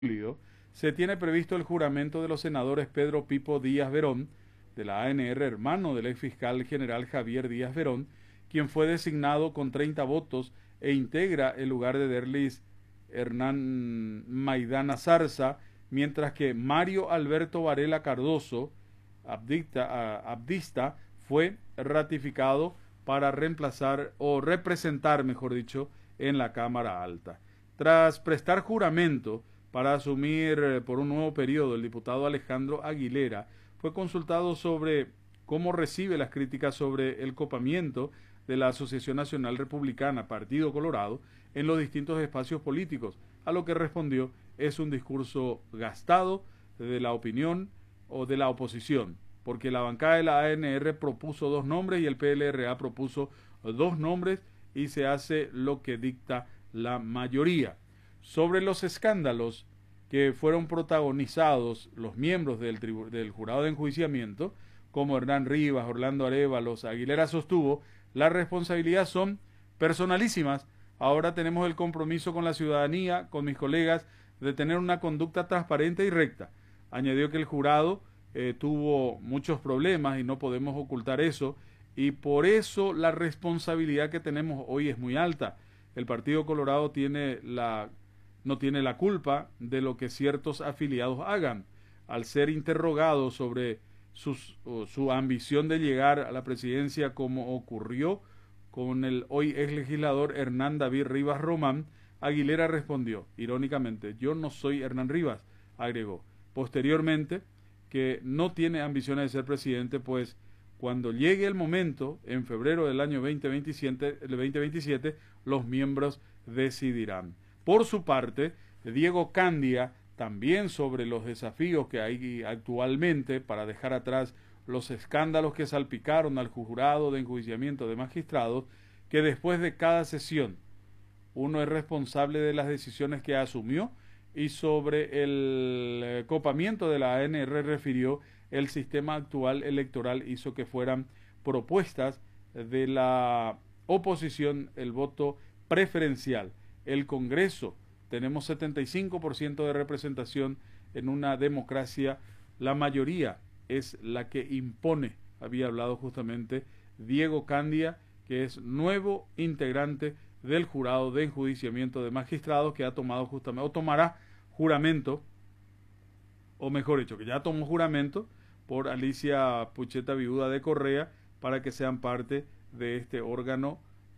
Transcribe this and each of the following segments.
julio, se tiene previsto el juramento de los senadores Pedro Pipo Díaz Verón, de la ANR, hermano del ex fiscal general Javier Díaz Verón, quien fue designado con 30 votos e integra el lugar de Derlis Hernán Maidana Zarza, mientras que Mario Alberto Varela Cardoso, abdista, fue ratificado para reemplazar o representar, mejor dicho, en la Cámara Alta. Tras prestar juramento para asumir por un nuevo periodo, el diputado Alejandro Aguilera fue consultado sobre cómo recibe las críticas sobre el copamiento de la Asociación Nacional Republicana, Partido Colorado, en los distintos espacios políticos, a lo que respondió: es un discurso gastado de la opinión o de la oposición, porque la bancada de la ANR propuso 2 nombres y el PLRA propuso 2 nombres y se hace lo que dicta la mayoría. Sobre los escándalos que fueron protagonizados los miembros del jurado de enjuiciamiento, como Hernán Rivas, Orlando Arévalos, Aguilera sostuvo, la responsabilidad son personalísimas. Ahora tenemos el compromiso con la ciudadanía, con mis colegas, de tener una conducta transparente y recta. Añadió que el jurado tuvo muchos problemas y no podemos ocultar eso, y por eso la responsabilidad que tenemos hoy es muy alta. El Partido Colorado no tiene la culpa de lo que ciertos afiliados hagan. Al ser interrogados sobre su ambición de llegar a la presidencia, como ocurrió con el hoy ex legislador Hernán David Rivas Román, Aguilera respondió, irónicamente: yo no soy Hernán Rivas, agregó. Posteriormente, que no tiene ambiciones de ser presidente, pues cuando llegue el momento, en febrero del año 2027, los miembros decidirán. Por su parte, Diego Candia, también sobre los desafíos que hay actualmente para dejar atrás los escándalos que salpicaron al jurado de enjuiciamiento de magistrados, que después de cada sesión uno es responsable de las decisiones que asumió, y sobre el copamiento de la ANR refirió: el sistema actual electoral hizo que fueran propuestas de la oposición el voto preferencial. El Congreso, tenemos 75% de representación en una democracia, la mayoría es la que impone. Había hablado justamente Diego Candia, que es nuevo integrante del jurado de enjuiciamiento de magistrados, que ha tomado justamente, o tomará juramento, o mejor dicho, que ya tomó juramento por Alicia Pucheta Viuda de Correa, para que sean parte de este órgano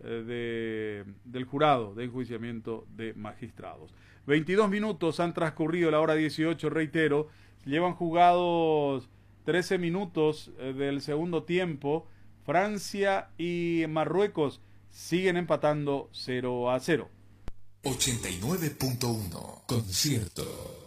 del jurado de enjuiciamiento de magistrados. 22 minutos han transcurrido la hora 18, reitero, llevan jugados 13 minutos del segundo tiempo. Francia y Marruecos siguen empatando 0-0. 89.1 Concierto.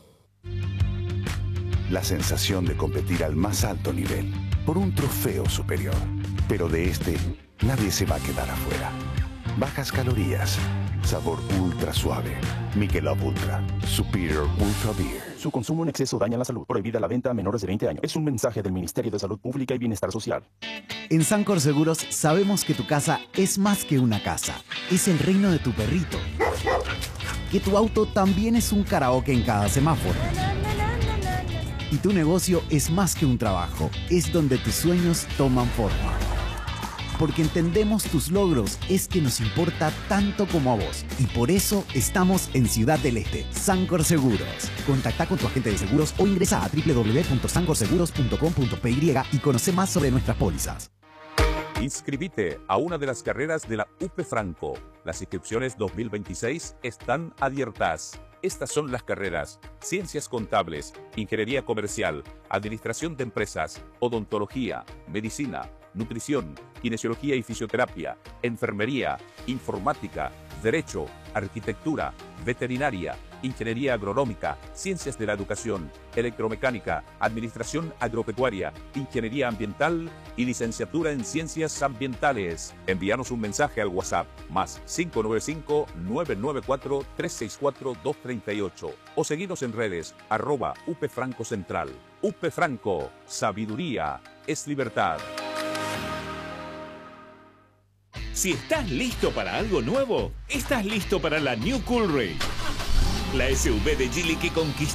La sensación de competir al más alto nivel, por un trofeo superior. Pero de este, nadie se va a quedar afuera. Bajas calorías, sabor ultra suave. Michelob Ultra, Superior Ultra Beer. Su consumo en exceso daña la salud. Prohibida la venta a menores de 20 años. Es un mensaje del Ministerio de Salud Pública y Bienestar Social. En Sancor Seguros sabemos que tu casa es más que una casa. Es el reino de tu perrito. Que tu auto también es un karaoke en cada semáforo. Y tu negocio es más que un trabajo. Es donde tus sueños toman forma. Porque entendemos tus logros, es que nos importa tanto como a vos. Y por eso estamos en Ciudad del Este. Sancor Seguros. Contacta con tu agente de seguros o ingresa a www.sancorseguros.com.py y conoce más sobre nuestras pólizas. Inscribite a una de las carreras de la UP Franco. Las inscripciones 2026 están abiertas. Estas son las carreras: Ciencias Contables, Ingeniería Comercial, Administración de Empresas, Odontología, Medicina, Nutrición, Kinesiología y Fisioterapia, Enfermería, Informática, Derecho, Arquitectura, Veterinaria, Ingeniería Agronómica, Ciencias de la Educación, Electromecánica, Administración Agropecuaria, Ingeniería Ambiental y Licenciatura en Ciencias Ambientales. Envíanos un mensaje al WhatsApp más 595-994-364-238 o seguinos en redes @UPFrancoCentral. UP Franco, sabiduría es libertad. Si estás listo para algo nuevo, estás listo para la New Coolray. La SUV de Geely que conquistó